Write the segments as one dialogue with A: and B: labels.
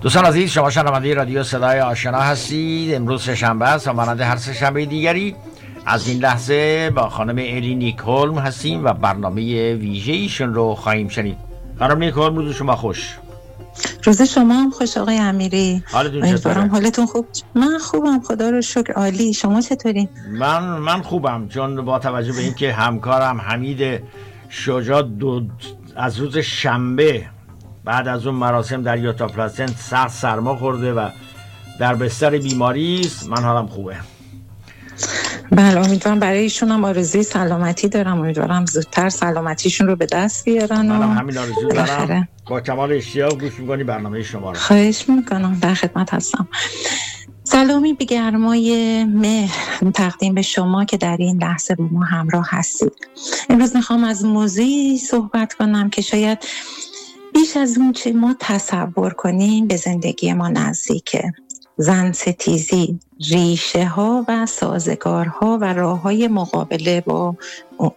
A: دوستان عزیز، شما شنونده رادیو صدای آشنا هستید. امروز سه‌شنبه است و مانند هر سه‌شنبه دیگری از این لحظه با خانم الی نیکولم هستیم و برنامه ویژه ایشون رو خواهیم شنید. خانم نیکولم، روز شما خوش.
B: روز شما هم خوش آقای امیری.
A: حالتون چطوره؟
B: حالتون خوب؟ من خوبم، خدا رو شکر، عالی. شما چطوری؟
A: من خوبم، چون با توجه به اینکه همکارم حمید شجاع از روز شنبه بعد از اون مراسم در یوتا پلاسنت سخت سرما خورده و در بستر بیماری است. من حالم خوبه.
B: بله، امیدوارم برای ایشون هم آرزوی سلامتی دارم. امیدوارم زودتر سلامتیشون رو به دست بیارن.
A: منم همین آرزو دارم. با کمال اشتیاق گوش می‌کنی برنامه شما رو.
B: خواهش میکنم، در خدمت هستم. سلامی به گرمای مهر تقدیم به شما که در این لحظه با ما همراه هستید. امروز میخوام از موضوعی صحبت کنم که شاید بیش از اون چه ما تصور کنیم به زندگی ما نزدیکه. زن ستیزی، ریشه ها و سازگارها و راه های مقابله با اون.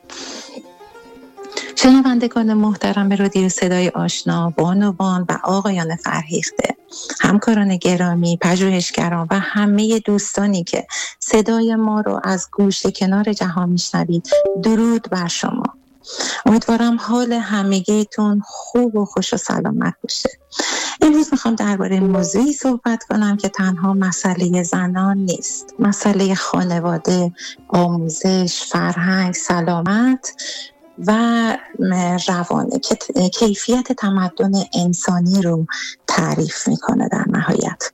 B: شنوندگان محترم رادیو صدای آشنا، بانوان و آقایان فرهیخته، همکاران گرامی، پژوهشگران و همه دوستانی که صدای ما رو از گوشه کنار جهان میشنوید، درود بر شما. امیدوارم حال همگیتون خوب و خوش و سلامت باشه. امروز میخوام درباره موضوعی صحبت کنم که تنها مسئله زنان نیست. مسئله خانواده، آموزش، فرهنگ، سلامت و روانه که کیفیت تمدن انسانی رو تعریف میکنه در نهایت.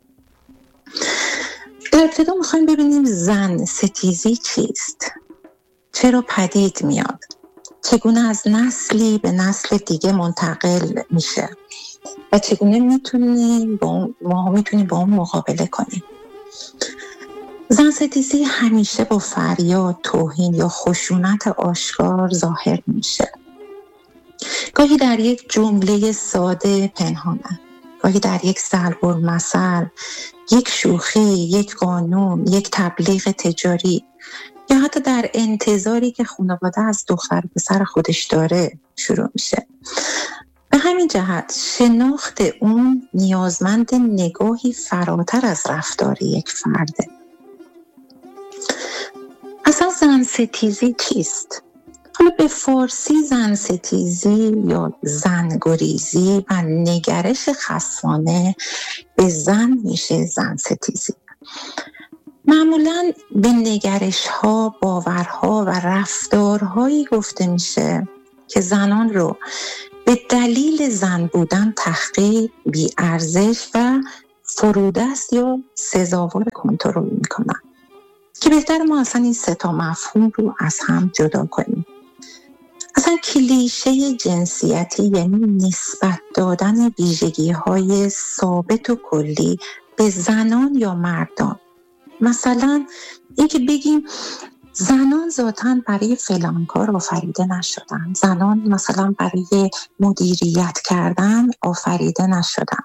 B: در ابتدا میخوایم ببینیم زن ستیزی چیست؟ چرا پدید میاد؟ چگونه از نسلی به نسل دیگه منتقل میشه و چگونه میتونیم با اون مقابله کنیم؟ زن ستیزی همیشه با فریاد، توهین یا خشونت آشکار ظاهر میشه. گاهی در یک جمله ساده پنهانه، گاهی در یک ضرب المثل، یک شوخی، یک قانون، یک تبلیغ تجاری، یا حتی در انتظاری که خانواده از دختر و پسر خودش داره شروع میشه. به همین جهت شناخت اون نیازمند نگاهی فراتر از رفتار یک فرده. اصلا زن ستیزی چیست؟ حالا به فارسی زن ستیزی یا زن گریزی و نگرش خصمانه به زن میشه زن ستیزی. معمولاً به نگرش‌ها، باورها و رفتارهایی گفته میشه که زنان رو به دلیل زن بودن تحقیر، بی‌ارزش و فرودست یا سزاوار کنترل میکنن، که بهتر ما اصلا این سه تا مفهوم رو از هم جدا کنیم. اصلا کلیشه جنسیتی یعنی نسبت دادن ویژگی‌های ثابت و کلی به زنان یا مردان. مثلا اینکه بگیم زنان ذاتاً برای فلان کار آفریده نشدن، زنان مثلا برای مدیریت کردن آفریده نشدن،